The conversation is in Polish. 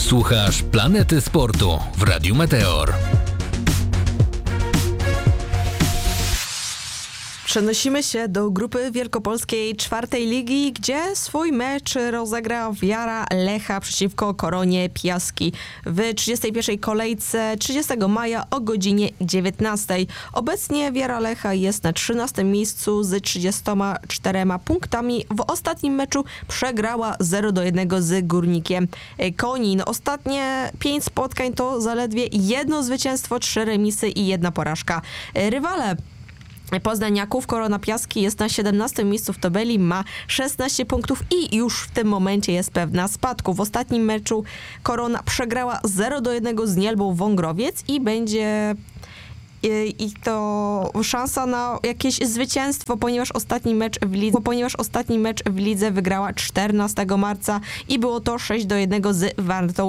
Słuchasz Planety Sportu w Radiu Meteor. Przenosimy się do grupy wielkopolskiej czwartej ligi, gdzie swój mecz rozegra Wiara Lecha przeciwko Koronie Piaski w 31. kolejce 30 maja o godzinie 19. Obecnie Wiara Lecha jest na 13. miejscu z 34 punktami. W ostatnim meczu przegrała 0-1 z Górnikiem Konin. Ostatnie 5 spotkań to zaledwie jedno zwycięstwo, 3 remisy i 1 porażka. Rywale poznaniaków Korona Piaski jest na 17. miejscu w tabeli, ma 16 punktów i już w tym momencie jest pewna spadku. W ostatnim meczu Korona przegrała 0-1 z Nielbą Wągrowiec i będzie to szansa na jakieś zwycięstwo, ponieważ ostatni mecz w lidze wygrała 14 marca i było to 6-1 z Wartą